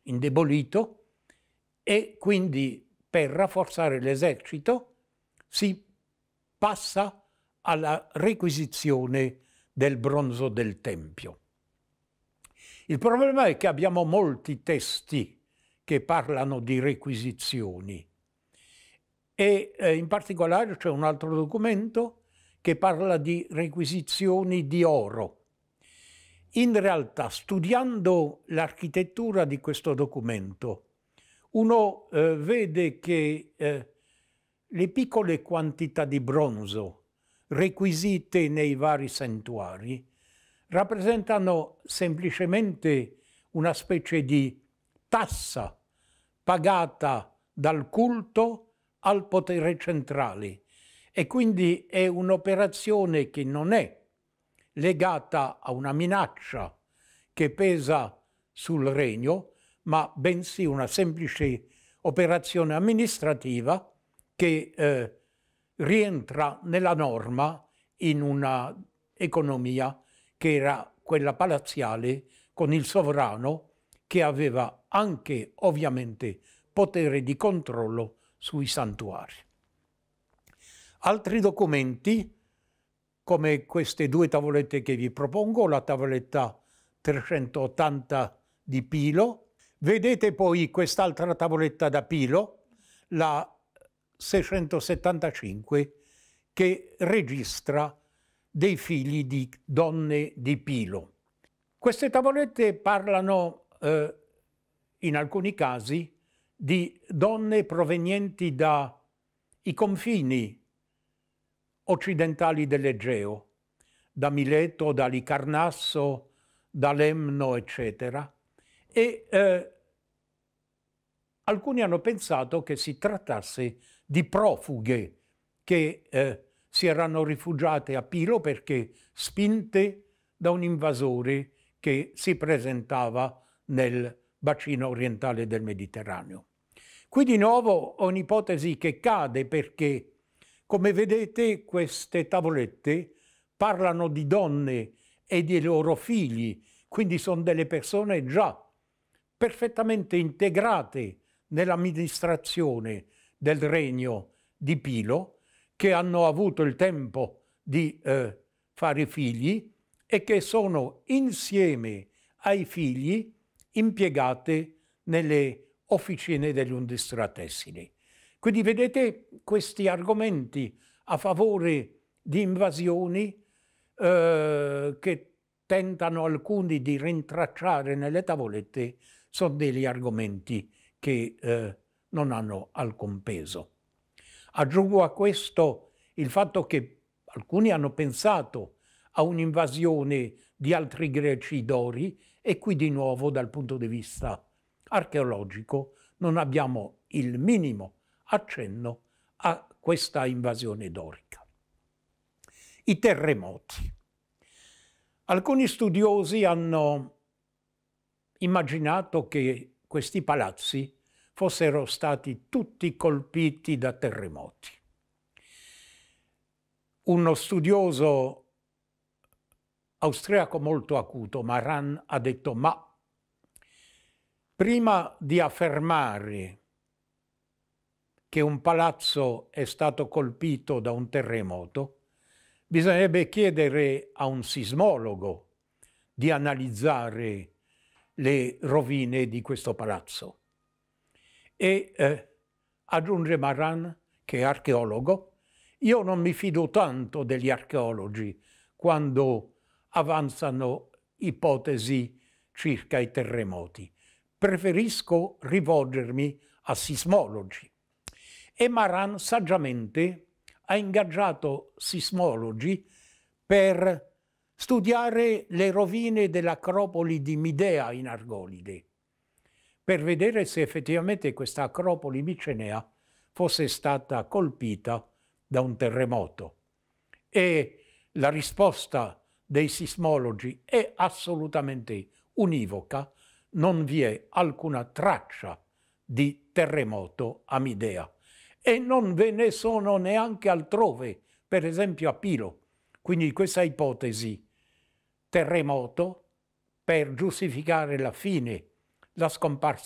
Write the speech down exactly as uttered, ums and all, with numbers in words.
indebolito e quindi per rafforzare l'esercito si passa alla requisizione del bronzo del Tempio. Il problema è che abbiamo molti testi che parlano di requisizioni e eh, in particolare c'è un altro documento che parla di requisizioni di oro. In realtà, studiando l'architettura di questo documento, uno eh, vede che eh, le piccole quantità di bronzo requisite nei vari santuari rappresentano semplicemente una specie di tassa pagata dal culto al potere centrale e quindi è un'operazione che non è legata a una minaccia che pesa sul regno, ma bensì una semplice operazione amministrativa che eh, rientra nella norma in una economia che era quella palaziale, con il sovrano che aveva anche ovviamente potere di controllo sui santuari. Altri documenti, come queste due tavolette che vi propongo, la tavoletta trecentottanta di Pilo, vedete poi quest'altra tavoletta da Pilo, la seicentosettantacinque, che registra dei figli di donne di Pilo. Queste tavolette parlano eh, in alcuni casi di donne provenienti dai confini occidentali dell'Egeo, da Mileto, da Licarnasso, da Lemno, eccetera. E eh, alcuni hanno pensato che si trattasse di profughe che eh, si erano rifugiate a Pilo perché spinte da un invasore che si presentava nel bacino orientale del Mediterraneo. Qui di nuovo ho un'ipotesi che cade perché, come vedete, queste tavolette parlano di donne e di loro figli, quindi sono delle persone già perfettamente integrate nell'amministrazione del regno di Pilo, che hanno avuto il tempo di eh, fare figli e che sono insieme ai figli impiegate nelle officine dell'industria tessile. Quindi vedete questi argomenti a favore di invasioni eh, che tentano alcuni di rintracciare nelle tavolette, sono degli argomenti che eh, non hanno alcun peso. Aggiungo a questo il fatto che alcuni hanno pensato a un'invasione di altri greci dori e qui di nuovo dal punto di vista archeologico non abbiamo il minimo accenno a questa invasione dorica. I terremoti. Alcuni studiosi hanno immaginato che questi palazzi fossero stati tutti colpiti da terremoti. Uno studioso austriaco molto acuto, Maran, ha detto: ma prima di affermare che un palazzo è stato colpito da un terremoto, bisognerebbe chiedere a un sismologo di analizzare le rovine di questo palazzo. E eh, aggiunge Maran, che è archeologo: io non mi fido tanto degli archeologi quando avanzano ipotesi circa i terremoti. Preferisco rivolgermi a sismologi. E Maran saggiamente ha ingaggiato sismologi per studiare le rovine dell'acropoli di Midea in Argolide, per vedere se effettivamente questa acropoli micenea fosse stata colpita da un terremoto. E la risposta dei sismologi è assolutamente univoca: non vi è alcuna traccia di terremoto a Midea e non ve ne sono neanche altrove, per esempio a Pilo. Quindi questa ipotesi terremoto, per giustificare la fine, la scomparsa